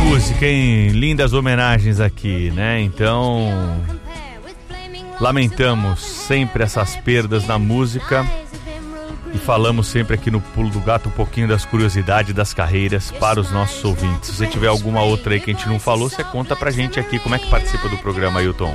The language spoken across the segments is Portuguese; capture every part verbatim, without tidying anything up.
música, hein? Lindas homenagens aqui, né? Então, lamentamos sempre essas perdas na música e falamos sempre aqui no Pulo do Gato um pouquinho das curiosidades das carreiras para os nossos ouvintes. Se você tiver alguma outra aí que a gente não falou, você conta pra gente aqui como é que participa do programa, Ailton.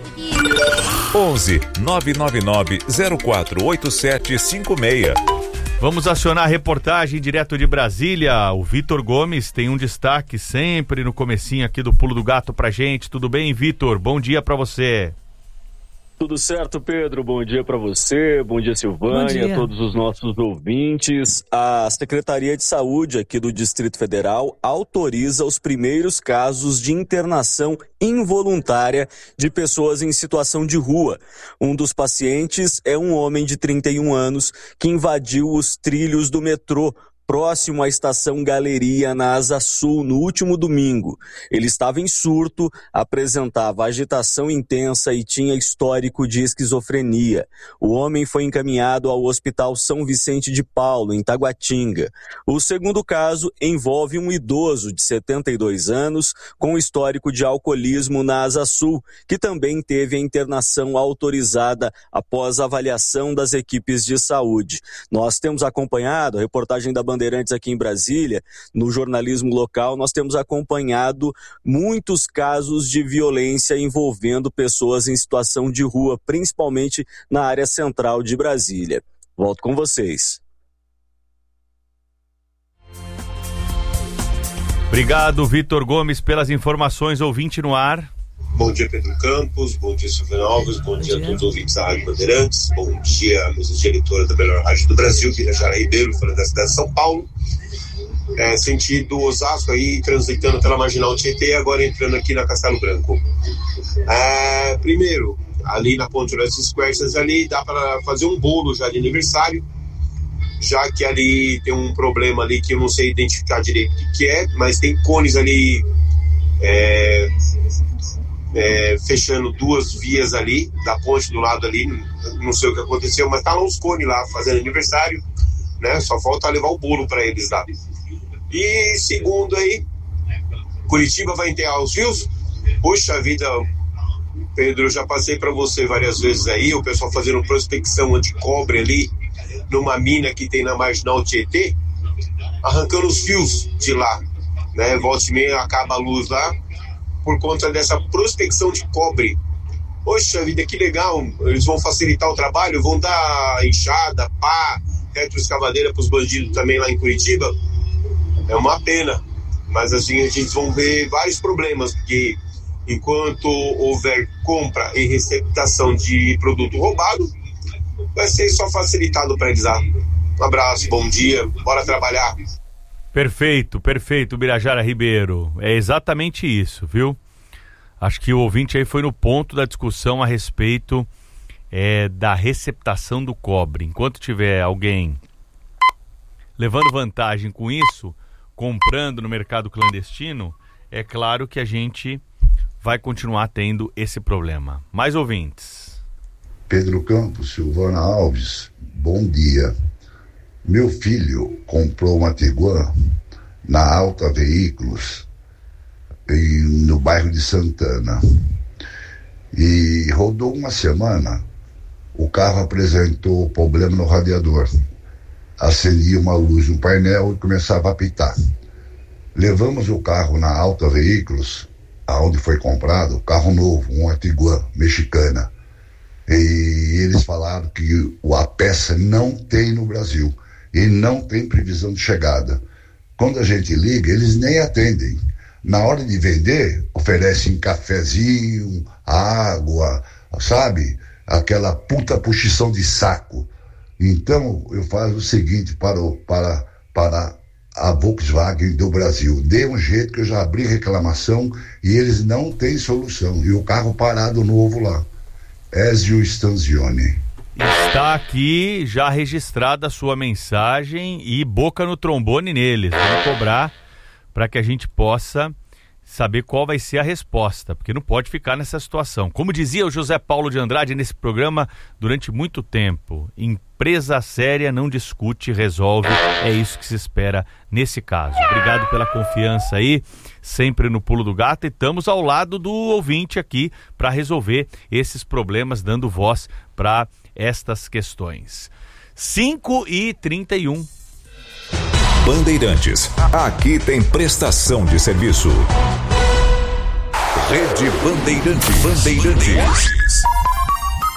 onze nove nove nove zero quatro oito sete cinco seis. Vamos acionar a reportagem direto de Brasília. O Vitor Gomes tem um destaque sempre no comecinho aqui do Pulo do Gato pra gente. Tudo bem, Vitor? Bom dia pra você. Tudo certo, Pedro? Bom dia para você, bom dia, Silvânia, a todos os nossos ouvintes. A Secretaria de Saúde aqui do Distrito Federal autoriza os primeiros casos de internação involuntária de pessoas em situação de rua. Um dos pacientes é um homem de trinta e um anos que invadiu os trilhos do metrô próximo à estação Galeria, na Asa Sul, no último domingo. Ele estava em surto, apresentava agitação intensa e tinha histórico de esquizofrenia. O homem foi encaminhado ao Hospital São Vicente de Paulo, em Taguatinga. O segundo caso envolve um idoso de setenta e dois anos com histórico de alcoolismo na Asa Sul, que também teve a internação autorizada após avaliação das equipes de saúde. Nós temos acompanhado a reportagem da Bandeirantes aqui em Brasília, no jornalismo local, nós temos acompanhado muitos casos de violência envolvendo pessoas em situação de rua, principalmente na área central de Brasília. Volto com vocês. Obrigado, Vitor Gomes, pelas informações. Ouvinte no ar. Bom dia, Pedro Campos, bom dia, Silvio Alves, bom, bom dia a todos os ouvintes da Rádio Bandeirantes, bom dia a mesa diretora da melhor rádio do Brasil, Birajara Ribeiro, falando da cidade de São Paulo, é, sentido Osasco aí, transitando pela Marginal Tietê, agora entrando aqui na Castelo Branco. É, primeiro, ali na Ponte das Esquerdas, ali dá para fazer um bolo já de aniversário, já que ali tem um problema ali que eu não sei identificar direito o que é, mas tem cones ali, é... É, fechando duas vias ali, da ponte do lado ali, não sei o que aconteceu, mas tá lá os cones lá fazendo aniversário, né? Só falta levar o bolo para eles lá. E segundo aí, Curitiba vai enterrar os rios. Puxa vida, Pedro, eu já passei para você várias vezes aí, o pessoal fazendo prospecção anticobre ali, numa mina que tem na Marginal Tietê, arrancando os fios de lá, né? Volta e meia acaba a luz lá, por conta dessa prospecção de cobre. Poxa vida, que legal, eles vão facilitar o trabalho, vão dar enxada, pá, retroescavadeira para os bandidos também lá em Curitiba. É uma pena, mas assim a gente vai ver vários problemas, porque enquanto houver compra e receptação de produto roubado, vai ser só facilitado para eles lá. Um abraço, bom dia, bora trabalhar. Perfeito, perfeito, Birajara Ribeiro. É exatamente isso, viu? Acho que o ouvinte aí foi no ponto da discussão a respeito é, da receptação do cobre. Enquanto tiver alguém levando vantagem com isso, comprando no mercado clandestino, é claro que a gente vai continuar tendo esse problema. Mais ouvintes. Pedro Campos, Silvana Alves, bom dia. Meu filho comprou uma Tiguan na Alta Veículos, em, no bairro de Santana. E rodou uma semana, o carro apresentou problema no radiador. Acendia uma luz no painel e começava a apitar. Levamos o carro na Alta Veículos, aonde foi comprado, carro novo, uma Tiguan mexicana. E eles falaram que a peça não tem no Brasil. E não tem previsão de chegada. Quando a gente liga, eles nem atendem. Na hora de vender, oferecem cafezinho, água, sabe? Aquela puta puxição de saco. Então, eu faço o seguinte para, o, para, para a Volkswagen do Brasil. Dê um jeito que eu já abri reclamação e eles não têm solução. E o carro parado novo lá. Ezio Stanzioni. Está aqui já registrada a sua mensagem e boca no trombone neles. Vamos cobrar para que a gente possa saber qual vai ser a resposta, porque não pode ficar nessa situação. Como dizia o José Paulo de Andrade nesse programa durante muito tempo, empresa séria não discute, resolve, é isso que se espera nesse caso. Obrigado pela confiança aí, sempre no Pulo do Gato, e estamos ao lado do ouvinte aqui para resolver esses problemas, dando voz para estas questões. cinco e trinta e um. Bandeirantes, aqui tem prestação de serviço. Rede Bandeirantes. Bandeirantes.